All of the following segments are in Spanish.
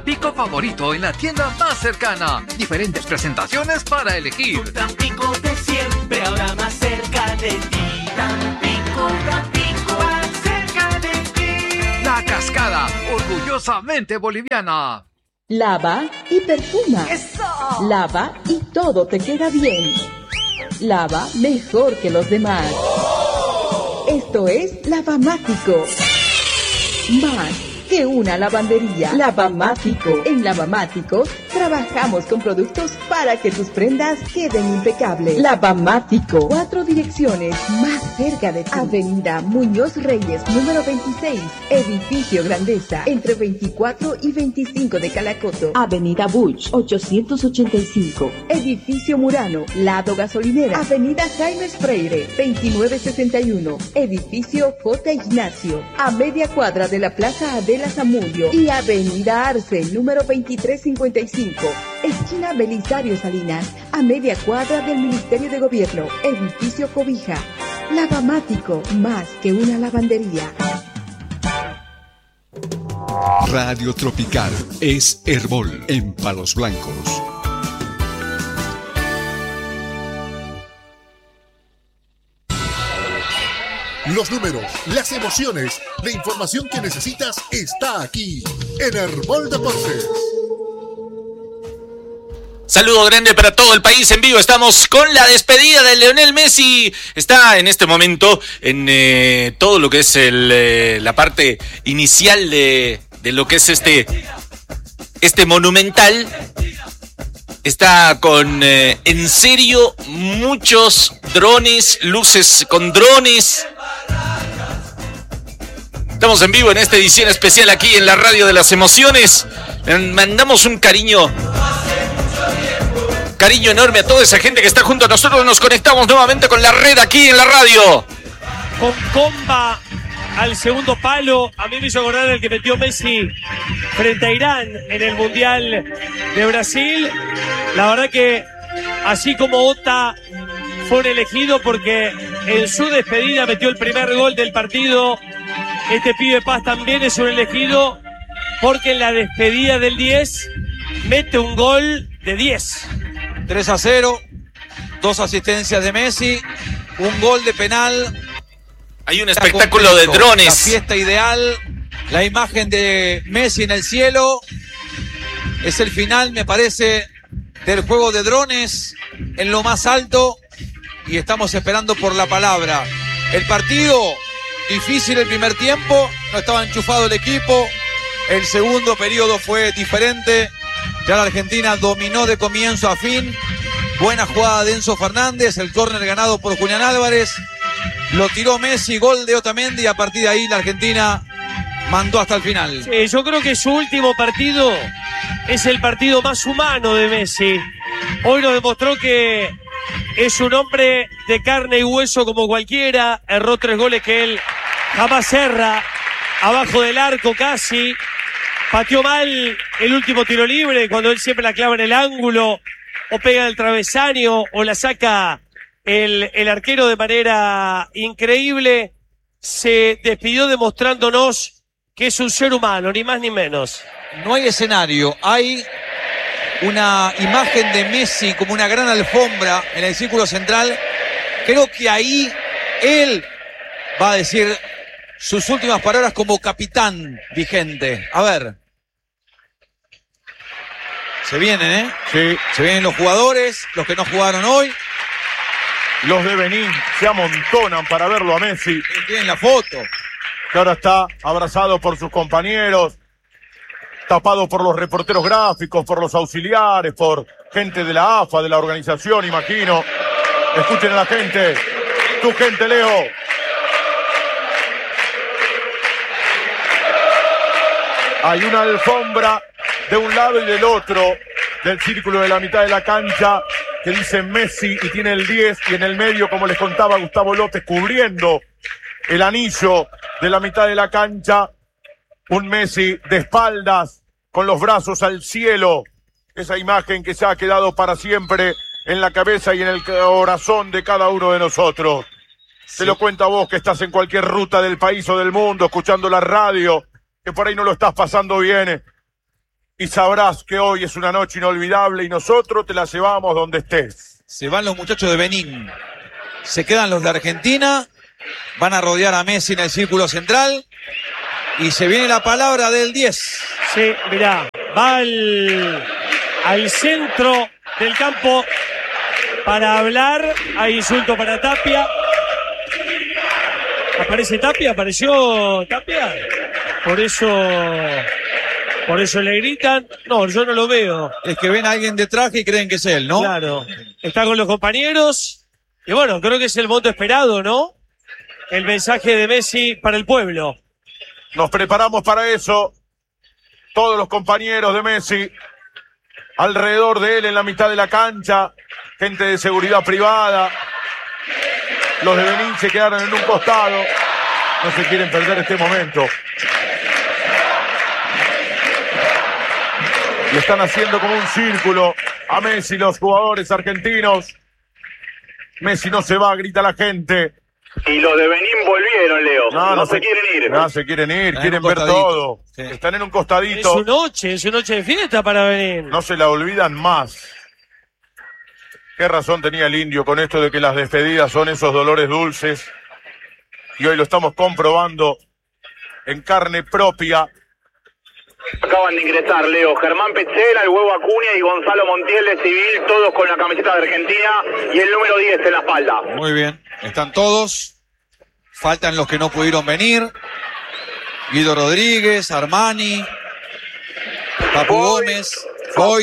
Tampico favorito en la tienda más cercana. Diferentes presentaciones para elegir. Tu Tampico de siempre, ahora más cerca de ti. Tampico, Tampico, más cerca de ti. La Cascada, orgullosamente boliviana. Lava y perfuma. ¡Eso! Lava y todo te queda bien. Lava mejor que los demás. Esto es Lavamático. Más que una lavandería. Lavamático. En Lavamático trabajamos con productos para que tus prendas queden impecables. Lavamático. 4 direcciones más cerca de ti. Avenida Muñoz Reyes, número 26. Edificio Grandeza, entre 24 y 25 de Calacoto. Avenida Buch, 885. Edificio Murano, lado gasolinera. Avenida Jaime Freire, 2961. Edificio J. Ignacio, a media cuadra de la Plaza Adela Zamudio. Y Avenida Arce, número 2355. Esquina Belisario Salinas, a media cuadra del Ministerio de Gobierno. Edificio Cobija. Lavamático, más que una lavandería. Radio Tropical es Herbol en Palos Blancos. Los números, las emociones, la información que necesitas está aquí en Herbol Deportes. Saludo grande para todo el país en vivo. Estamos con la despedida de Lionel Messi. Está en este momento en todo lo que es la parte inicial de lo que es este monumental. Está con, en serio, muchos drones, luces con drones. Estamos en vivo en esta edición especial aquí en la Radio de las Emociones. Mandamos un cariño enorme a toda esa gente que está junto a nosotros. Nos conectamos nuevamente con la red aquí en la radio. Con comba al segundo palo. A mí me hizo acordar el que metió Messi frente a Irán en el Mundial de Brasil. La verdad que así como Ota fue un elegido porque en su despedida metió el primer gol del partido, este pibe Paz también es un elegido porque en la despedida del 10 mete un gol de 10. 3-0, 2 asistencias de Messi, un gol de penal. Hay un espectáculo de drones. La fiesta ideal, la imagen de Messi en el cielo. Es el final, me parece, del juego de drones en lo más alto. Y estamos esperando por la palabra. El partido, difícil el primer tiempo, no estaba enchufado el equipo. El segundo periodo fue diferente. Ya la Argentina dominó de comienzo a fin. Buena jugada de Enzo Fernández, el córner ganado por Julián Álvarez. Lo tiró Messi, gol de Otamendi, y a partir de ahí la Argentina mandó hasta el final. Sí, yo creo que su último partido es el partido más humano de Messi. Hoy nos demostró que es un hombre de carne y hueso como cualquiera. Erró 3 goles que él jamás erra. Abajo del arco casi. Pateó mal el último tiro libre cuando él siempre la clava en el ángulo o pega en el travesaño o la saca el arquero de manera increíble. Se despidió demostrándonos que es un ser humano, ni más ni menos. No hay escenario, hay una imagen de Messi como una gran alfombra en el círculo central. Creo que ahí él va a decir sus últimas palabras como capitán vigente. A ver. Se vienen, ¿eh? Sí. Se vienen los jugadores, los que no jugaron hoy. Los de Benín se amontonan para verlo a Messi. Tienen la foto. Que ahora está abrazado por sus compañeros, tapado por los reporteros gráficos, por los auxiliares, por gente de la AFA, de la organización, imagino. Escuchen a la gente. Tu gente, Leo. Hay una alfombra de un lado y del otro del círculo de la mitad de la cancha que dice Messi y tiene el 10, y en el medio, como les contaba Gustavo López, cubriendo el anillo de la mitad de la cancha, un Messi de espaldas con los brazos al cielo. Esa imagen que se ha quedado para siempre en la cabeza y en el corazón de cada uno de nosotros. Sí. Te lo cuento a vos que estás en cualquier ruta del país o del mundo escuchando la radio, que por ahí no lo estás pasando bien. y sabrás que hoy es una noche inolvidable y nosotros te la llevamos donde estés. Se van los muchachos de Benín. Se quedan los de Argentina. Van a rodear a Messi en el círculo central. Y se viene la palabra del 10. Sí, mirá, va al centro del campo para hablar. Hay insulto para Tapia. ¿Aparece Tapia? ¿Apareció Tapia? Por eso le gritan. No, yo no lo veo. Es que ven a alguien de traje y creen que es él, ¿no? Claro. Está con los compañeros. Y bueno, creo que es el voto esperado, ¿no? El mensaje de Messi para el pueblo. Nos preparamos para eso. Todos los compañeros de Messi alrededor de él en la mitad de la cancha. Gente de seguridad privada. Los de Benín se quedaron en un costado. No se quieren perder este momento. Le están haciendo como un círculo a Messi los jugadores argentinos. Messi no se va, grita la gente. Y los de Benín volvieron, Leo. No se quieren ir. No se quieren ir, quieren ver todo. Sí. Están en un costadito. Es su noche de fiesta para Benín. No se la olvidan más. Qué razón tenía el indio con esto de que las despedidas son esos dolores dulces. Y hoy lo estamos comprobando en carne propia. Acaban de ingresar, Leo, Germán Petzela, el Huevo Acuña y Gonzalo Montiel de Civil, todos con la camiseta de Argentina y el número 10 en la espalda. Muy bien, están todos. Faltan los que no pudieron venir. Guido Rodríguez, Armani, Papu Gómez, Foyt.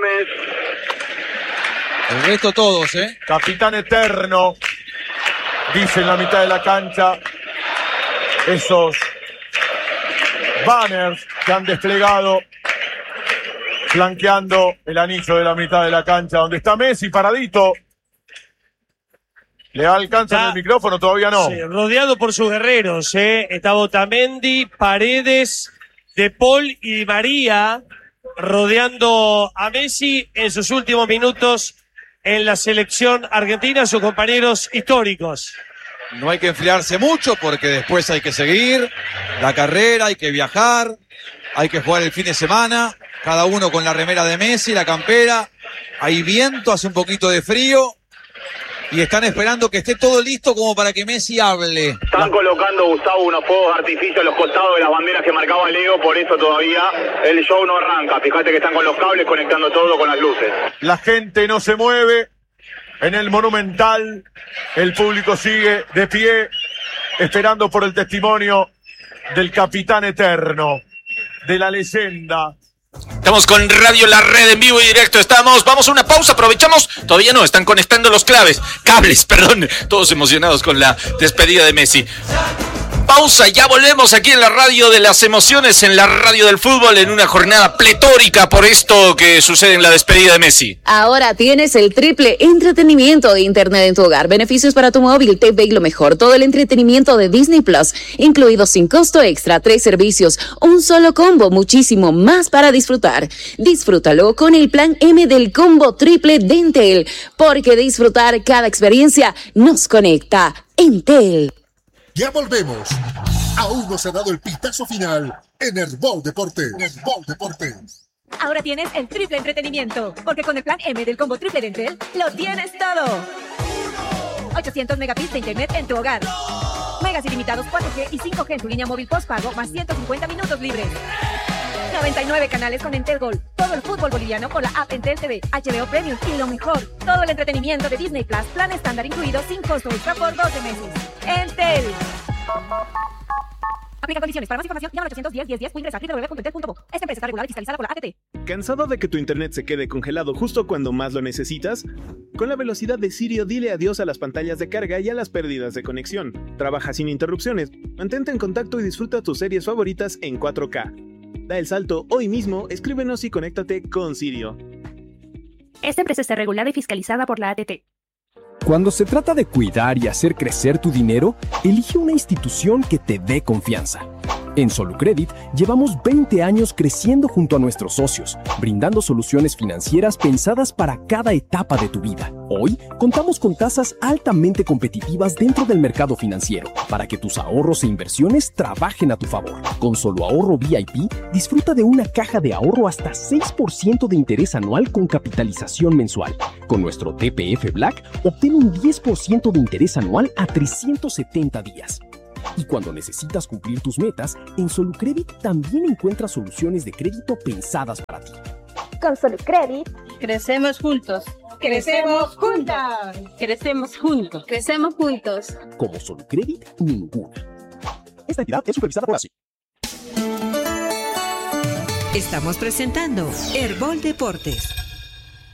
El resto todos, ¿eh? Capitán Eterno, dice en la mitad de la cancha, esos banners que han desplegado flanqueando el anillo de la mitad de la cancha donde está Messi paradito. ¿Le alcanza el micrófono? Todavía no. Sí, rodeado por sus guerreros, está Otamendi, Paredes, De Paul y Di María rodeando a Messi en sus últimos minutos en la selección argentina, sus compañeros históricos. No hay que enfriarse mucho porque después hay que seguir la carrera, hay que viajar, hay que jugar el fin de semana, cada uno con la remera de Messi, la campera, hay viento, hace un poquito de frío y están esperando que esté todo listo como para que Messi hable. Están colocando, Gustavo, unos fuegos de artificio a los costados de las banderas que marcaba Leo, por eso todavía el show no arranca. Fíjate que están con los cables conectando todo con las luces. La gente no se mueve. En el Monumental, el público sigue de pie, esperando por el testimonio del Capitán Eterno, de la leyenda. Estamos con Radio La Red en vivo y directo. Vamos a una pausa, aprovechamos. Todavía no, están conectando los cables, perdón. Todos emocionados con la despedida de Messi. Pausa, ya volvemos aquí en la radio de las emociones, en la radio del fútbol, en una jornada pletórica por esto que sucede en la despedida de Messi. Ahora tienes el triple entretenimiento de internet en tu hogar, beneficios para tu móvil, TV y lo mejor, todo el entretenimiento de Disney Plus, incluido sin costo extra, 3 servicios, un solo combo, muchísimo más para disfrutar. Disfrútalo con el plan M del combo triple de Entel, porque disfrutar cada experiencia nos conecta. Entel. Ya volvemos. Aún no se ha dado el pitazo final en Herbol Deportes. Ahora tienes el triple entretenimiento, porque con el plan M del combo triple de Entel, lo tienes todo. 800 megabits de internet en tu hogar. Megas ilimitados 4G y 5G en tu línea móvil postpago, más 150 minutos libres. 99 canales con Entel Gold. Todo el fútbol boliviano con la app Entel TV, HBO Premium y lo mejor, todo el entretenimiento de Disney Plus, plan estándar incluido sin costo extra por 12 meses. Entel. Aplica condiciones. Para más información, llama al 810-1010 o ingresa a www.entel.co. Esta empresa está regulada y fiscalizada por la ATT. ¿Cansado de que tu internet se quede congelado justo cuando más lo necesitas? Con la velocidad de Sirio, dile adiós a las pantallas de carga y a las pérdidas de conexión. Trabaja sin interrupciones, mantente en contacto y disfruta tus series favoritas en 4K. Da el salto hoy mismo, escríbenos y conéctate con Sirio. Esta empresa está regulada y fiscalizada por la ATT. Cuando se trata de cuidar y hacer crecer tu dinero, elige una institución que te dé confianza. En Solucredit llevamos 20 años creciendo junto a nuestros socios, brindando soluciones financieras pensadas para cada etapa de tu vida. Hoy contamos con tasas altamente competitivas dentro del mercado financiero para que tus ahorros e inversiones trabajen a tu favor. Con Solo Ahorro VIP, disfruta de una caja de ahorro hasta 6% de interés anual con capitalización mensual. Con nuestro TPF Black, obtén un 10% de interés anual a 370 días. Y cuando necesitas cumplir tus metas, en Solucredit también encuentras soluciones de crédito pensadas para ti. Con Solucredit, crecemos juntos. ¡Crecemos juntas! Crecemos juntos. ¡Crecemos juntos! Como Solucredit, ninguna. Esta entidad es supervisada por ASI. Estamos presentando Herbol Deportes.